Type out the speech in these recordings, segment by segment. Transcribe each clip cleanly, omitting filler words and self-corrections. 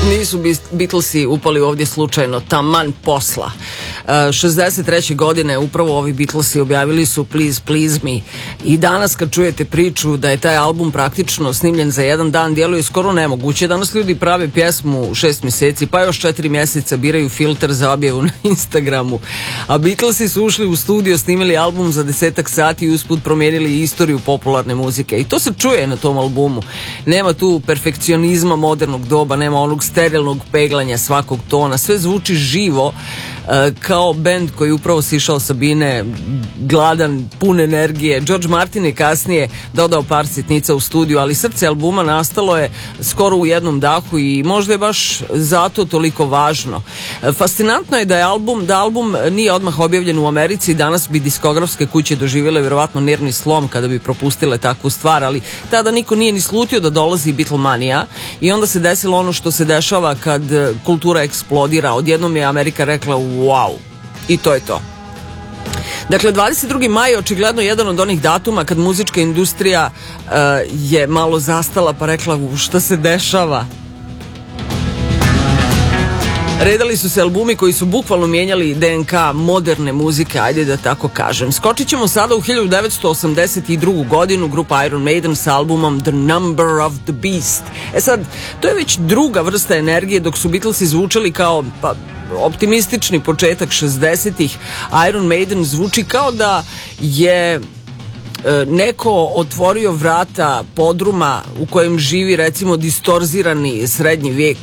Nisu Beatlesi upali ovdje slučajno, taman posla. 63. godine upravo ovi Beatlesi objavili su Please Please Me i danas kad čujete priču da je taj album praktično snimljen za jedan dan, djeluje skoro nemoguće. Danas ljudi prave pjesmu 6 mjeseci, pa još 4 mjeseca biraju filter za objavu na Instagramu, a Beatlesi su ušli u studio, snimili album za 10 sati i usput promijenili istoriju popularne muzike i to se čuje na tom albumu. Nema tu perfekcionizma modernog doba, nema onog sterilnog peglanja svakog tona, sve zvuči živo, kao bend koji upravo sišao sa bine, gladan, pun energije. George Martin je kasnije dodao par sitnica u studiju, ali srce albuma nastalo je skoro u jednom dahu i možda je baš zato toliko važno. Fascinantno je da album nije odmah objavljen u Americi. Danas bi diskografske kuće doživjele vjerovatno nervni slom kada bi propustile takvu stvar, ali tada niko nije ni slutio da dolazi Beatlemanija i onda se desilo ono što se dešava kad kultura eksplodira. Odjednom je Amerika rekla wow, i to je to. Dakle, 22. maj je očigledno jedan od onih datuma kad muzička industrija je malo zastala pa rekla šta se dešava. Redali su se albumi koji su bukvalno mijenjali DNK moderne muzike, ajde da tako kažem. Skočit ćemo sada u 1982. godinu, grupa Iron Maiden sa albumom The Number of the Beast. Sad, to je već druga vrsta energije, dok su Beatlesi zvučali kao optimistični početak 60-ih. Iron Maiden zvuči kao da je neko otvorio vrata podruma u kojem živi recimo distorzirani srednji vijek.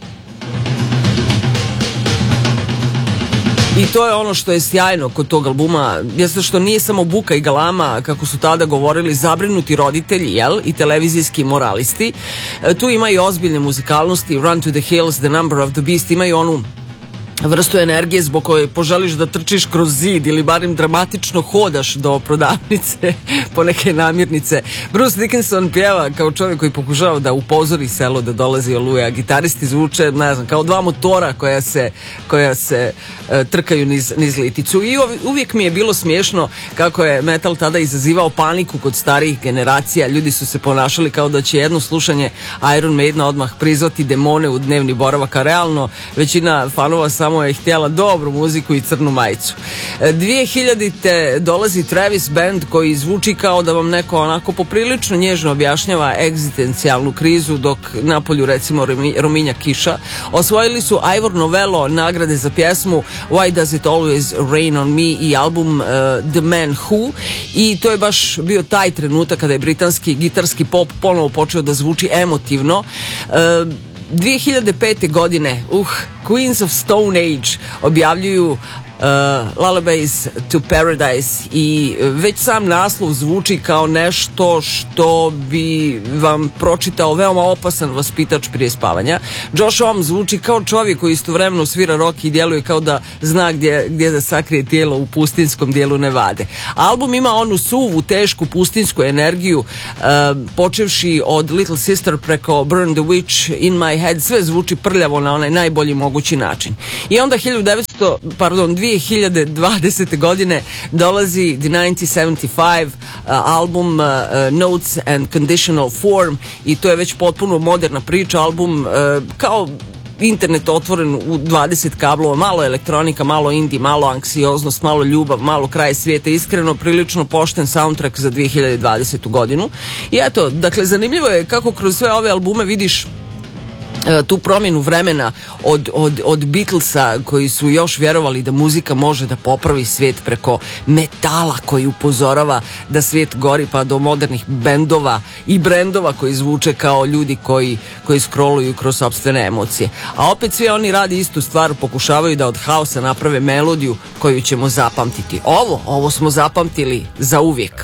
I to je ono što je sjajno kod tog albuma, jeste što nije samo buka i galama, kako su tada govorili zabrinuti roditelji, i televizijski moralisti. Tu ima i ozbiljne muzikalnosti, Run to the Hills, The Number of the Beast, imaju onu vrstu energije zbog koje poželiš da trčiš kroz zid ili barem dramatično hodaš do prodavnice po neke namirnice. Bruce Dickinson pjeva kao čovjek koji pokušava da upozori selo da dolazi oluja. Gitaristi zvuče, ne znam, kao dva motora koja se trkaju niz liticu. I uvijek mi je bilo smiješno kako je metal tada izazivao paniku kod starijih generacija. Ljudi su se ponašali kao da će jedno slušanje Iron Maidena odmah prizvati demone u dnevni boravak, a realno većina fanova samo je htjela dobru muziku i crnu majicu. 2000-te dolazi Travis Band koji zvuči kao da vam neko onako poprilično nježno objašnjava egzistencijalnu krizu, dok napolju recimo rominja kiša. Osvojili su Ivor Novello nagrade za pjesmu Why Does It Always Rain on Me i album The Man Who, i to je baš bio taj trenutak kada je britanski gitarski pop ponovo počeo da zvuči emotivno. 2005. godine Queens of Stone Age objavljuju Lullabies to Paradise i već sam naslov zvuči kao nešto što bi vam pročitao veoma opasan vaspitač prije spavanja. Josh Homme zvuči kao čovjek koji istovremeno svira rock i djeluje kao da zna gdje da sakrije tijelo u pustinskom dijelu Nevade. Album ima onu suvu, tešku pustinsku energiju, počevši od Little Sister preko Burn the Witch, In My Head, sve zvuči prljavo na onaj najbolji mogući način. I onda 2020. godine dolazi The 1975 album Notes and Conditional Form i to je već potpuno moderna priča, album kao internet otvoren u 20 kablova, malo elektronika, malo indie, malo anksioznost, malo ljubav, malo kraj svijeta, iskreno prilično pošten soundtrack za 2020. godinu. I eto, dakle, zanimljivo je kako kroz sve ove albume vidiš tu promjenu vremena od Beatlesa koji su još vjerovali da muzika može da popravi svijet, preko metala koji upozorava da svijet gori, pa do modernih bendova i brendova koji zvuče kao ljudi koji scrolluju kroz sopstvene emocije. A opet svi oni radi istu stvar, pokušavaju da od haosa naprave melodiju koju ćemo zapamtiti. Ovo smo zapamtili za uvijek.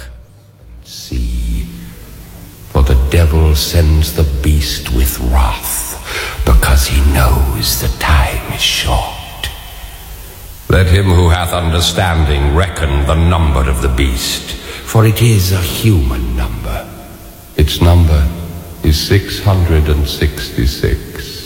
For the devil sends the beast with wrath, because he knows the time is short. Let him who hath understanding reckon the number of the beast, for it is a human number. Its number is 666.